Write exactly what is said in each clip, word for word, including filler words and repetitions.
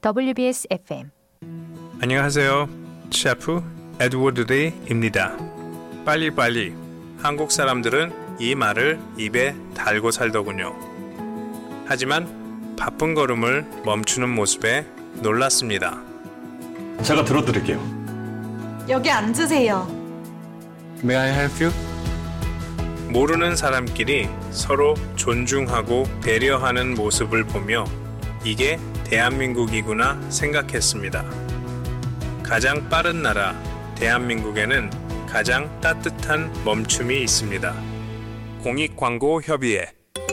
더블유비에스 에프엠. 안녕하세요. 셰프 에드워드 리입니다. 빨리빨리. 한국 사람들은 이 말을 입에 달고 살더군요. 하지만 바쁜 걸음을 멈추는 모습에 놀랐습니다. 제가 들어드릴게요. 여기 앉으세요. May I help you? 모르는 사람끼리 서로 존중하고 배려하는 모습을 보며 이게 대한민국이구나 생각했습니다. 가장 빠른 나라 대한민국에는 가장 따뜻한 멈춤이 있습니다. 공익광고협의회.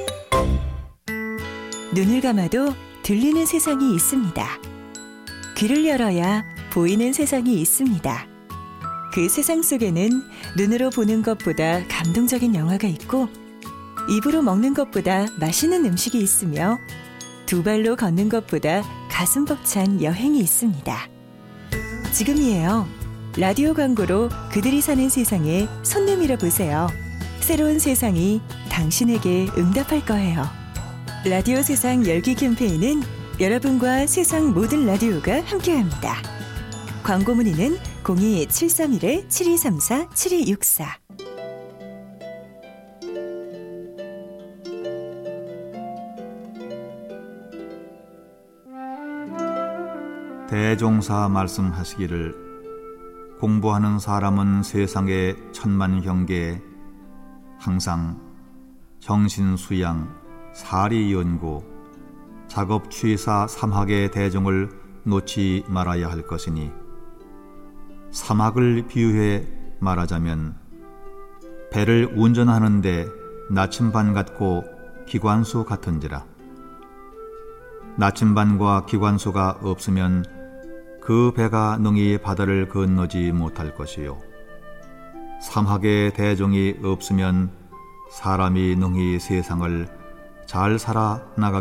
눈을 감아도 들리는 세상이 있습니다. 귀를 열어야 보이는 세상이 있습니다. 그 세상 속에는 눈으로 보는 것보다 감동적인 영화가 있고, 입으로 먹는 것보다 맛있는 음식이 있으며, 두 발로 걷는 것보다 가슴 벅찬 여행이 있습니다. 지금이에요. 라디오 광고로 그들이 사는 세상에 손 내밀어 보세요. 새로운 세상이 당신에게 응답할 거예요. 라디오 세상 열기 캠페인은 여러분과 세상 모든 라디오가 함께합니다. 광고 문의는 공이 칠삼일 칠이삼사 칠이육사. 대종사 말씀하시기를 공부하는 사람은 세상의 천만 경계에 항상 정신수양, 사리연고, 작업취사 삼학의 대종을 놓지 말아야 할 것이니, 삼학을 비유해 말하자면 배를 운전하는데 나침반 같고 기관소 같은지라. 나침반과 기관소가 없으면 그 배가 능히 바다를 건너지 못할 것이요, 삼학의 대종이 없으면 사람이 능히 세상을 잘 살아나가기